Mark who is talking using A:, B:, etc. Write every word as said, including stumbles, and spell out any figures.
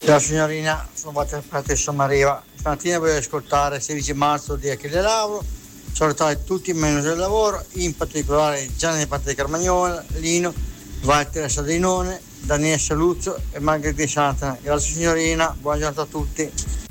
A: Ciao signorina, sono Walter Fratesso Mariva. Stamattina voglio ascoltare sedici marzo di Achille Lauro, salutare tutti i manager del lavoro, in particolare Gianni Parte di Carmagnola, Lino, Walter Sadinone, Daniele Saluzzo e Margherita Santana. Grazie signorina, buona giornata a tutti.